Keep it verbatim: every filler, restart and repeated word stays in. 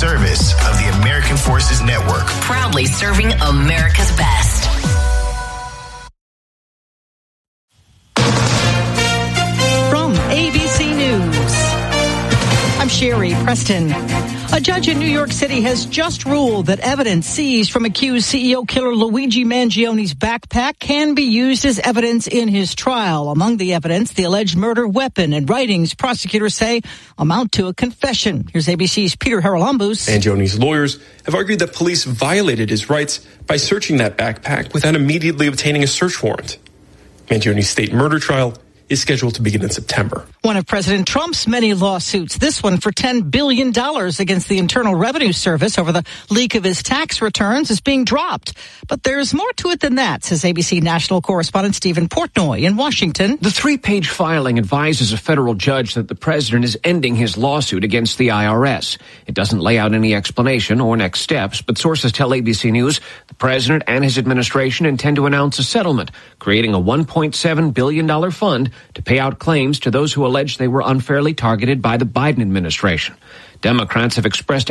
service of the American Forces Network. Proudly serving America's best. From A B C News, I'm Sherry Preston. A judge in New York City has just ruled that evidence seized from accused C E O killer Luigi Mangioni's backpack can be used as evidence in his trial. Among the evidence, the alleged murder weapon and writings prosecutors say amount to a confession. Here's A B C's Peter Haralambous. Mangioni's lawyers have argued that police violated his rights by searching that backpack without immediately obtaining a search warrant. Mangioni's state murder trial is scheduled to begin in September. One of President Trump's many lawsuits, this one for ten billion dollars against the Internal Revenue Service over the leak of his tax returns, is being dropped. But there's more to it than that, says A B C national correspondent Stephen Portnoy in Washington. The three-page filing advises a federal judge that the president is ending his lawsuit against the I R S. It doesn't lay out any explanation or next steps, but sources tell A B C News the president and his administration intend to announce a settlement, creating a one point seven billion dollars fund to pay out claims to those who allege they were unfairly targeted by the Biden administration. Democrats have expressed